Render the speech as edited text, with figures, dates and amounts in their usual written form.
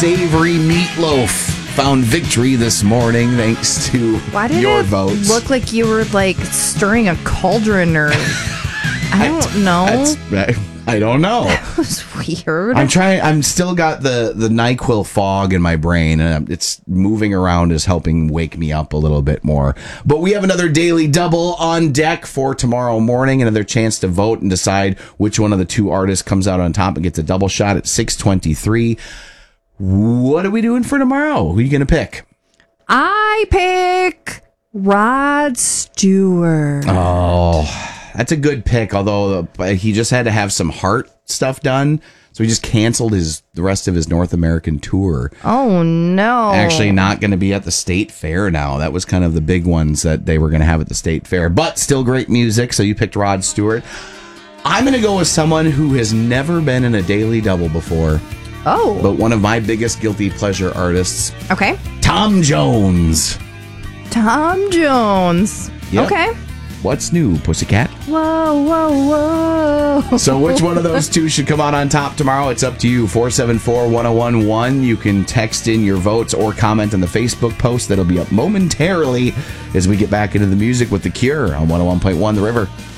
savory meatloaf found victory this morning thanks to your votes. Look like you were like stirring a cauldron or I don't know. I don't know. That was weird. I'm still got the NyQuil fog in my brain, and it's moving around is helping wake me up a little bit more. But we have another daily double on deck for tomorrow morning, another chance to vote and decide which one of the two artists comes out on top and gets a double shot at 6:23. What are we doing for tomorrow? Who are you going to pick? I pick Rod Stewart. Oh, that's a good pick, although he just had to have some heart stuff done, so he just canceled the rest of his North American tour. Oh, no. Actually not going to be at the State Fair now. That was kind of the big ones that they were going to have at the State Fair, but still great music, so you picked Rod Stewart. I'm going to go with someone who has never been in a daily double before. Oh. But one of my biggest guilty pleasure artists. Okay. Tom Jones. Tom Jones. Yep. Okay. What's new, pussycat? Whoa, whoa, whoa. So which one of those two should come out on top tomorrow? It's up to you. 474-1011. You can text in your votes or comment on the Facebook post that'll be up momentarily as we get back into the music with The Cure on 101.1 The River.